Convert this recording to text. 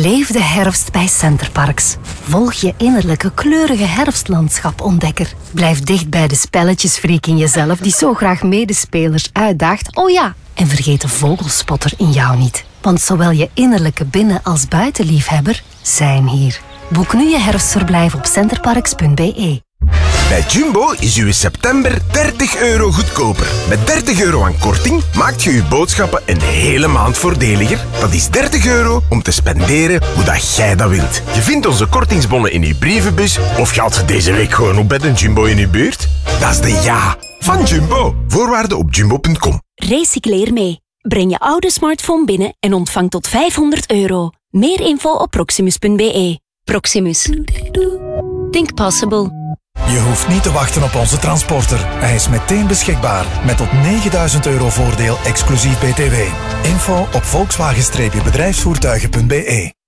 Beleef de herfst bij Centerparks. Volg je innerlijke kleurige herfstlandschap-ontdekker. Blijf dicht bij de spelletjesfreak in jezelf die zo graag medespelers uitdaagt. Oh ja, en vergeet de vogelspotter in jou niet. Want zowel je innerlijke binnen- als buitenliefhebber zijn hier. Boek nu je herfstverblijf op centerparks.be. Bij Jumbo is uw september €30 goedkoper. Met €30 aan korting maakt je uw boodschappen een hele maand voordeliger. Dat is €30 om te spenderen hoe dat jij dat wilt. Je vindt onze kortingsbonnen in uw brievenbus of je haalt ze deze week gewoon op bij de Jumbo in uw buurt. Dat is de ja van Jumbo. Voorwaarden op jumbo.com. Recycleer mee. Breng je oude smartphone binnen en ontvang tot €500. Meer info op proximus.be. Proximus. Think possible. Je hoeft niet te wachten op onze transporter. Hij is meteen beschikbaar. Met tot €9.000 voordeel exclusief BTW. Info op Volkswagen-bedrijfsvoertuigen.be.